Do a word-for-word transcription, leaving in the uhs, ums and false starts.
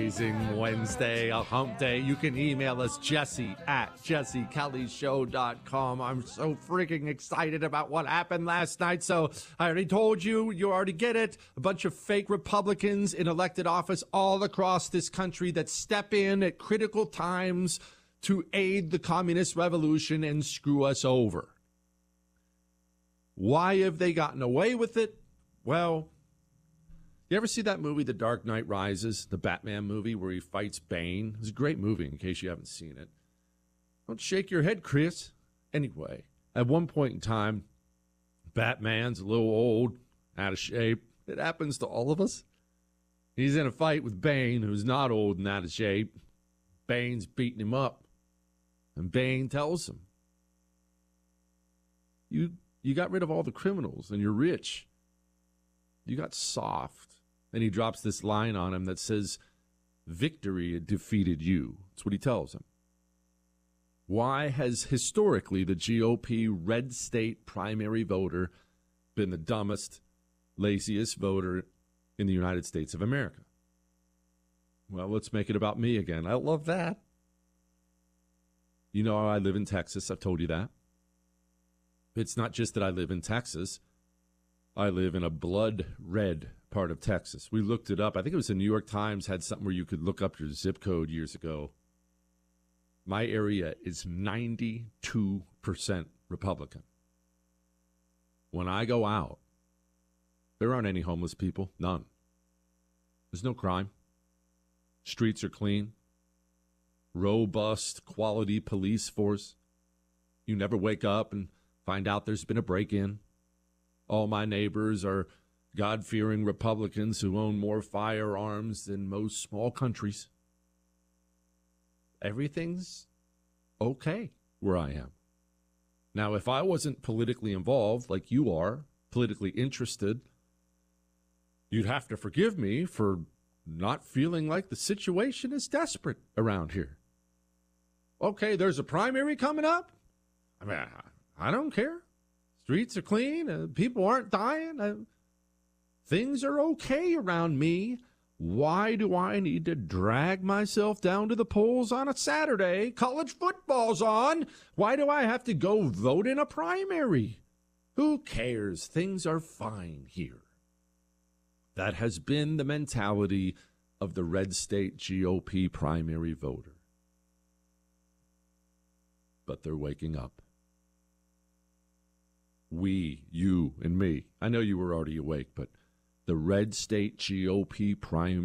amazing Wednesday, a hump day. You can email us, Jesse at jesse kelly show dot com. I'm so freaking excited about what happened last night. So I already told you, you already get it. A bunch of fake Republicans in elected office all across this country that step in at critical times to aid the communist revolution and screw us over. Why have they gotten away with it? Well, you ever see that movie, The Dark Knight Rises, the Batman movie where he fights Bane? It's a great movie in case you haven't seen it. Don't shake your head, Chris. Anyway, at one point in time, Batman's a little old, out of shape. It happens to all of us. He's in a fight with Bane, who's not old and out of shape. Bane's beating him up. And Bane tells him, you, you got rid of all the criminals and you're rich. You got soft. And he drops this line on him that says, victory defeated you. That's what he tells him. Why has historically the G O P red state primary voter been the dumbest, laziest voter in the United States of America? Well, let's make it about me again. I love that. You know, I live in Texas. I've told you that. It's not just that I live in Texas. I live in a blood red part of Texas. We looked it up. I think it was the New York Times had something where you could look up your zip code years ago. My area is ninety-two percent Republican. When I go out, there aren't any homeless people. None. There's no crime. Streets are clean. Robust, quality police force. You never wake up and find out there's been a break-in. All my neighbors are God-fearing Republicans who own more firearms than most small countries. Everything's okay where I am. Now, if I wasn't politically involved like you are, politically interested, you'd have to forgive me for not feeling like the situation is desperate around here. Okay, there's a primary coming up. I mean, I don't care. Streets are clean. Uh, people aren't dying. Uh, things are okay around me. Why do I need to drag myself down to the polls on a Saturday? College football's on. Why do I have to go vote in a primary? Who cares? Things are fine here. That has been the mentality of the red state G O P primary voter. But they're waking up. We, you, and me. I know you were already awake, but the red state G O P primary